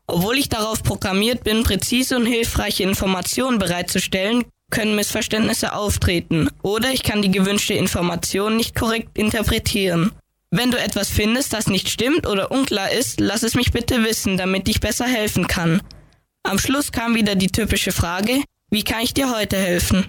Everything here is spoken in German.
Obwohl ich darauf programmiert bin, präzise und hilfreiche Informationen bereitzustellen, können Missverständnisse auftreten oder ich kann die gewünschte Information nicht korrekt interpretieren. Wenn du etwas findest, das nicht stimmt oder unklar ist, lass es mich bitte wissen, damit ich besser helfen kann. Am Schluss kam wieder die typische Frage: Wie kann ich dir heute helfen?